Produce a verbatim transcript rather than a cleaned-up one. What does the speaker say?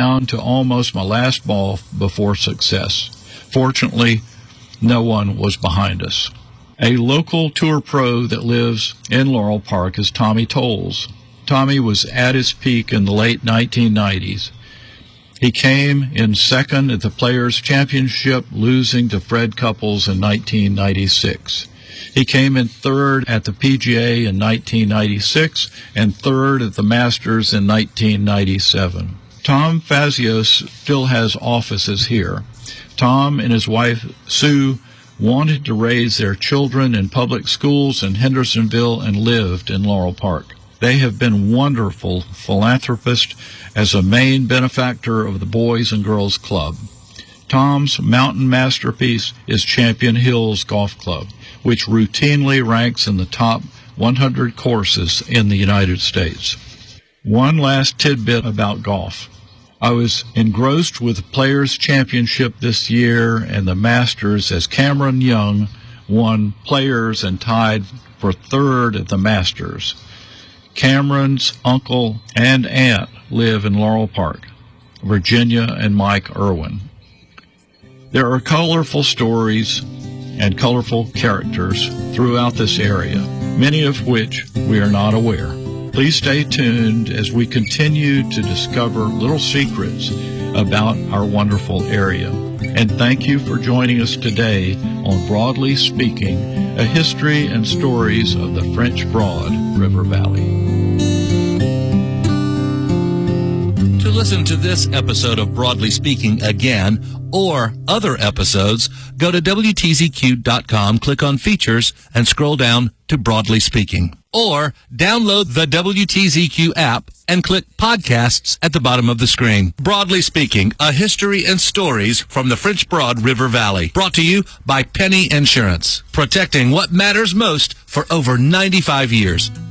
down to almost my last ball before success. Fortunately, no one was behind us. A local tour pro that lives in Laurel Park is Tommy Tolles. Tommy was at his peak in the late nineteen nineties. He came in second at the Players' Championship, losing to Fred Couples in nineteen ninety-six. He came in third at the P G A in nineteen ninety-six and third at the Masters in nineteen ninety-seven. Tom Fazios still has offices here. Tom and his wife, Sue, wanted to raise their children in public schools in Hendersonville and lived in Laurel Park. They have been wonderful philanthropists as a main benefactor of the Boys and Girls Club. Tom's mountain masterpiece is Champion Hills Golf Club, which routinely ranks in the top one hundred courses in the United States. One last tidbit about golf. I was engrossed with the Players' Championship this year and the Masters as Cameron Young won Players and tied for third at the Masters. Cameron's uncle and aunt live in Laurel Park, Virginia and Mike Irwin. There are colorful stories and colorful characters throughout this area, many of which we are not aware. Please stay tuned as we continue to discover little secrets about our wonderful area. And thank you for joining us today on Broadly Speaking, a history and stories of the French Broad River Valley. To listen to this episode of Broadly Speaking again, or other episodes, go to W T Z Q dot com, click on Features, and scroll down to Broadly Speaking. Or download the W T Z Q app and click Podcasts at the bottom of the screen. Broadly Speaking, a history and stories from the French Broad River Valley. Brought to you by Penny Insurance, protecting what matters most for over ninety-five years.